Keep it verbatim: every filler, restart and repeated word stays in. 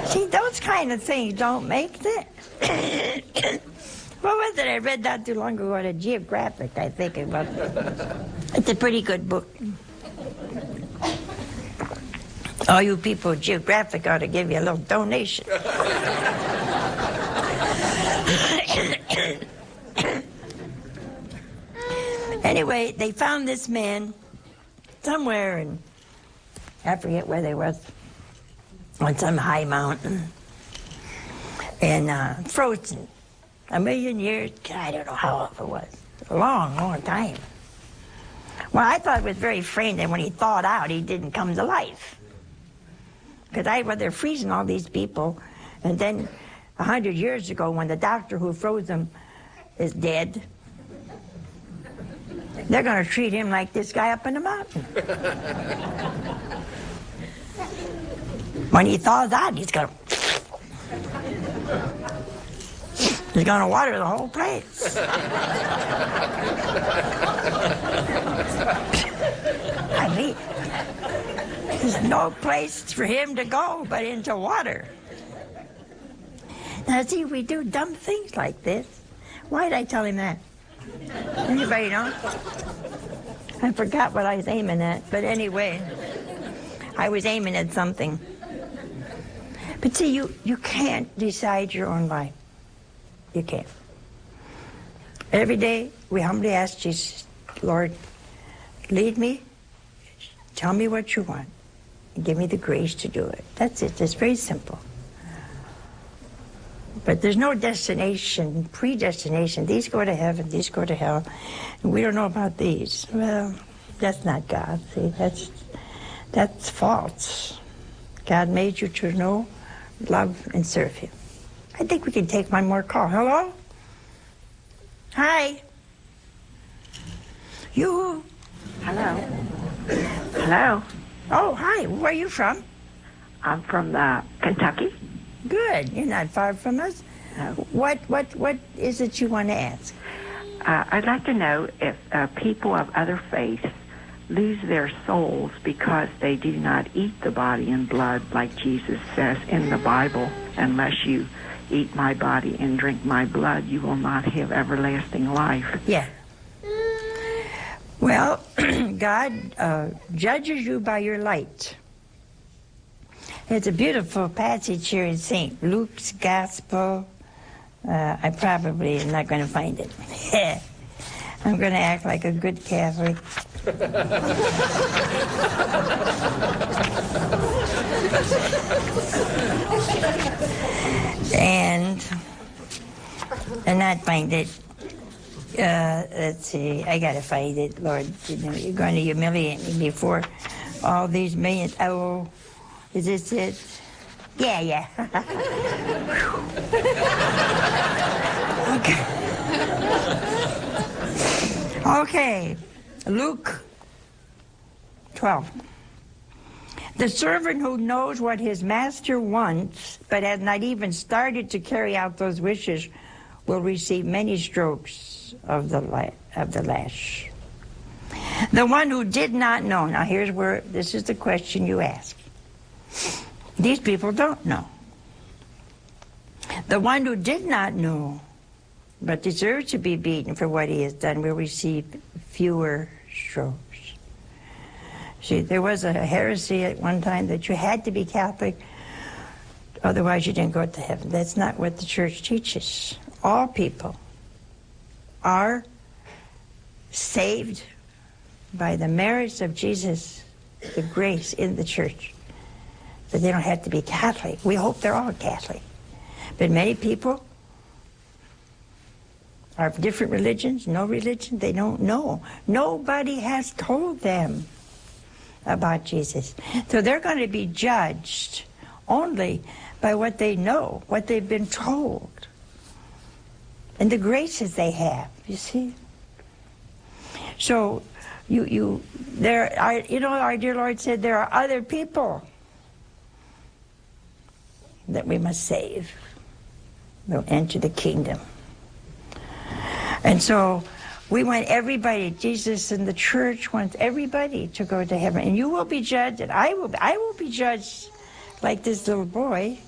See, those kind of things don't make sense. What was it I read not too long ago on a Geographic, I think it was. It's a pretty good book. All you people at Geographic ought to give you a little donation. Anyway, they found this man somewhere in, I forget where they was, on some high mountain, and uh, frozen. A million years, I don't know how long it was. A long, long time. Well, I thought it was very strange that when he thawed out, he didn't come to life. Because I well, they're freezing all these people, and then a hundred years ago, when the doctor who froze them is dead, they're going to treat him like this guy up in the mountain. When he thaws out, he's going to... He's going to water the whole place. I mean, there's no place for him to go but into water. Now, see, we do dumb things like this. Why did I tell him that? Anybody know? I forgot what I was aiming at, but anyway, I was aiming at something. But see, you, you can't decide your own life. You can't. Every day, we humbly ask Jesus, Lord, lead me, tell me what you want, and give me the grace to do it. That's it. It's very simple. But there's no destination, predestination. These go to heaven, these go to hell, and we don't know about these. Well, that's not God. See, that's, that's false. God made you to know, love, and serve Him. I think we can take one more call. Hello? Hi. You? Hello. Hello. Oh, hi. Where are you from? I'm from uh, Kentucky. Good. You're not far from us. No. What, what, what is it you want to ask? Uh, I'd like to know if uh, people of other faiths lose their souls because they do not eat the body and blood like Jesus says in the Bible. Unless you eat my body and drink my blood, you will not have everlasting life. Yeah. Well, God uh, judges you by your light. It's a beautiful passage here in Saint Luke's Gospel. Uh, I probably am not going to find it. I'm going to act like a good Catholic. and and not find it. Uh, let's see. I gotta find it, Lord. You know, you're going to humiliate me before all these millions. Oh, is this it? Yeah, yeah. okay. Okay. Luke twelve. The servant who knows what his master wants, but has not even started to carry out those wishes, will receive many strokes of the la- of the lash. The one who did not know. Now here's where, this is the question you ask. These people don't know. The one who did not know, but deserves to be beaten for what he has done, will receive fewer strokes. See, there was a heresy at one time that you had to be Catholic, otherwise you didn't go to heaven. That's not what the church teaches. All people are saved by the merits of Jesus, the grace in the church. But they don't have to be Catholic. We hope they're all Catholic. But many people are of different religions, no religion, they don't know. Nobody has told them about Jesus. So they're going to be judged only by what they know, what they've been told, and the graces they have, you see? So you, you, there are, you know, our dear Lord said there are other people that we must save. They'll enter the kingdom. And so we want everybody, Jesus and the church wants everybody to go to heaven. And you will be judged, and I will, I will be judged like this little boy.